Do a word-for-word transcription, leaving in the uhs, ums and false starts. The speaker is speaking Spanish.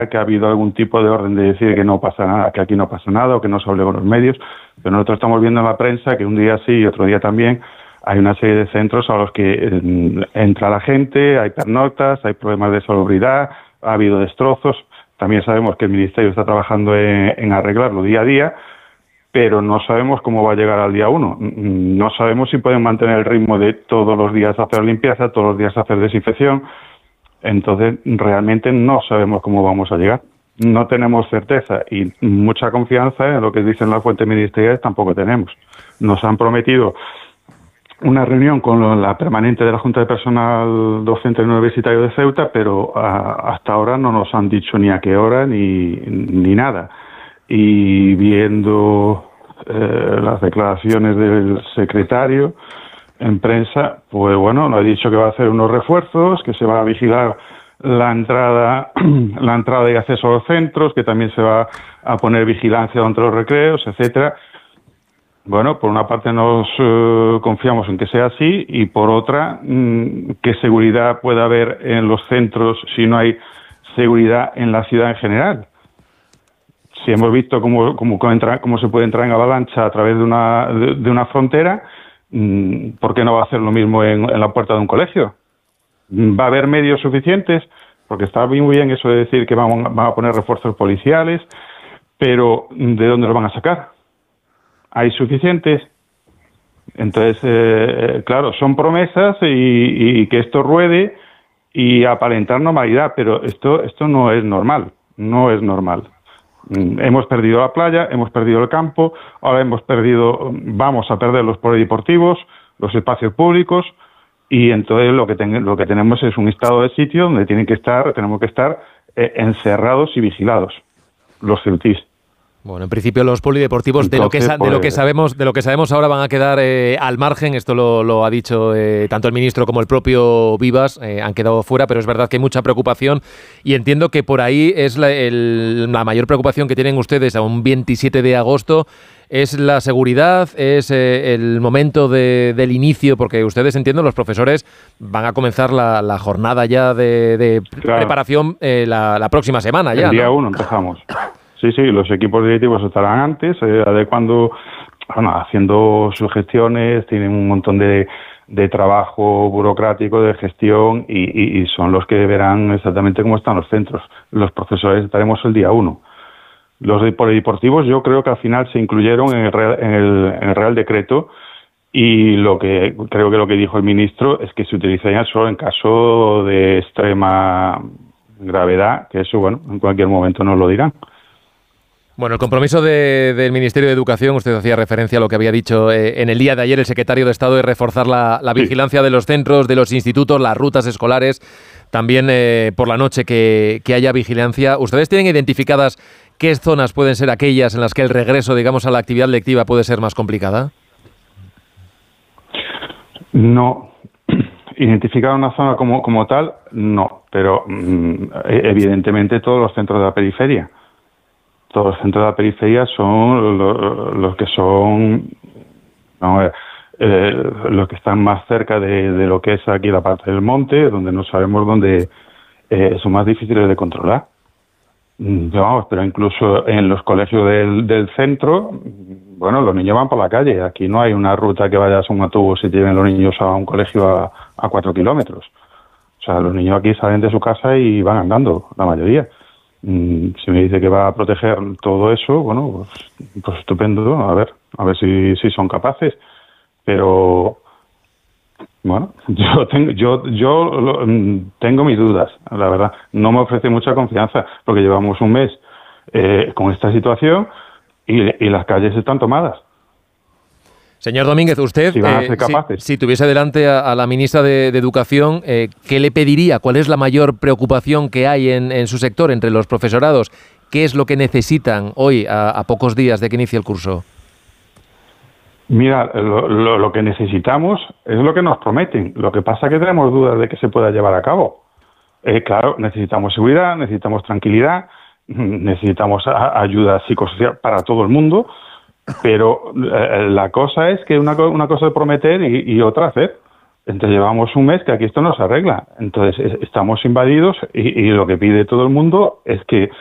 que ha habido algún tipo de orden de decir que no pasa nada, que aquí no pasa nada o que no se hable con los medios, pero nosotros estamos viendo en la prensa que un día sí y otro día también hay una serie de centros a los que eh, entra la gente, hay pernoctas, hay problemas de salubridad, ha habido destrozos. También sabemos que el Ministerio está trabajando en, en arreglarlo día a día, pero no sabemos cómo va a llegar al día uno. No sabemos si pueden mantener el ritmo de todos los días hacer limpieza, todos los días hacer desinfección. Entonces, realmente no sabemos cómo vamos a llegar. No tenemos certeza y mucha confianza en lo que dicen las fuentes ministeriales tampoco tenemos. Nos han prometido una reunión con la permanente de la Junta de Personal Docente Universitario de Ceuta, pero a, hasta ahora no nos han dicho ni a qué hora ni, ni nada. Y viendo eh, las declaraciones del secretario en prensa, pues bueno, nos ha dicho que va a hacer unos refuerzos, que se va a vigilar la entrada, la entrada y acceso a los centros, que también se va a poner vigilancia entre los recreos, etcétera. Bueno, por una parte nos eh, confiamos en que sea así y por otra, mmm, ¿qué seguridad puede haber en los centros si no hay seguridad en la ciudad en general? Si hemos visto cómo, cómo, cómo se puede entrar en avalancha a través de una, de, de una frontera, ¿por qué no va a hacer lo mismo en, en la puerta de un colegio? ¿Va a haber medios suficientes? Porque está muy bien eso de decir que van, van a poner refuerzos policiales, pero ¿de dónde los van a sacar? ¿Hay suficientes? Entonces, eh, claro, son promesas y, y que esto ruede y aparentar normalidad, pero esto, esto no es normal, no es normal. Hemos perdido la playa, hemos perdido el campo, ahora hemos perdido, vamos a perder los polideportivos, los espacios públicos y entonces lo que, ten, lo que tenemos es un estado de sitio donde tienen que estar, tenemos que estar eh, encerrados y vigilados los ceutís. Bueno, en principio los polideportivos Entonces, de, lo que sa- pues, de lo que sabemos de lo que sabemos ahora van a quedar eh, al margen. Esto lo, lo ha dicho eh, tanto el ministro como el propio Vivas, eh, han quedado fuera, pero es verdad que hay mucha preocupación y entiendo que por ahí es la, el, la mayor preocupación que tienen ustedes a un veintisiete de agosto. ¿Es la seguridad? ¿Es eh, el momento de, del inicio? Porque ustedes, entiendo, los profesores van a comenzar la, la jornada ya de, de claro. preparación eh, la, la próxima semana. Ya, el día ¿no? uno empezamos. Sí, sí, los equipos directivos estarán antes, eh, adecuando, bueno, haciendo sus gestiones, tienen un montón de, de trabajo burocrático, de gestión, y, y, y son los que verán exactamente cómo están los centros. Los profesores estaremos el día uno. Los polideportivos yo creo que al final se incluyeron en el Real, en el, en el Real Decreto, y lo que creo que lo que dijo el ministro es que se utilizarían solo en caso de extrema gravedad, que eso, bueno, en cualquier momento nos lo dirán. Bueno, el compromiso de, del Ministerio de Educación, usted hacía referencia a lo que había dicho eh, en el día de ayer el secretario de Estado, de reforzar la, la sí. vigilancia de los centros, de los institutos, las rutas escolares, también eh, por la noche que, que haya vigilancia. ¿Ustedes tienen identificadas qué zonas pueden ser aquellas en las que el regreso, digamos, a la actividad lectiva puede ser más complicada? No. Identificar una zona como, como tal, no. Pero mm, evidentemente todos los centros de la periferia. Todos los centros de la periferia son los, los que son vamos a ver, eh, los que están más cerca de, de lo que es aquí la parte del monte, donde no sabemos dónde eh, son más difíciles de controlar. Pero, vamos, pero incluso en los colegios del, del centro, bueno, los niños van por la calle. Aquí no hay una ruta que vayas a un autobús y lleven los niños a un colegio a, a cuatro kilómetros. O sea, los niños aquí salen de su casa y van andando, la mayoría. Si me dice que va a proteger todo eso, bueno, pues, pues estupendo, a ver, a ver si, si son capaces. Pero, bueno, yo tengo, yo, yo tengo mis dudas, la verdad. No me ofrece mucha confianza, porque llevamos un mes eh, con esta situación y, y las calles están tomadas. Señor Domínguez, usted, si, van a ser eh, si, si tuviese delante a, a la ministra de, de Educación, eh, ¿qué le pediría? ¿Cuál es la mayor preocupación que hay en, en su sector entre los profesorados? ¿Qué es lo que necesitan hoy, a, a pocos días de que inicie el curso? Mira, lo, lo, lo que necesitamos es lo que nos prometen. Lo que pasa es que tenemos dudas de que se pueda llevar a cabo. Eh, claro, necesitamos seguridad, necesitamos tranquilidad, necesitamos a, ayuda psicosocial para todo el mundo. Pero eh, la cosa es que una, una cosa es prometer y, y otra hacer. Entonces llevamos un mes que aquí esto no se arregla. Entonces estamos invadidos y, y lo que pide todo el mundo es que